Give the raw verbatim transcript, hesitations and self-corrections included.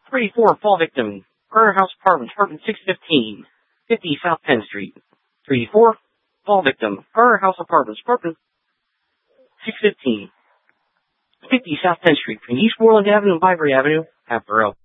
three four, fall victim, Carter House Apartments, apartment six fifteen, fifty South Penn Street. three four, fall victim, Carter House Apartments, apartment six fifteen, fifty South Penn Street, between East Moreland Avenue and Library Avenue, Hatboro.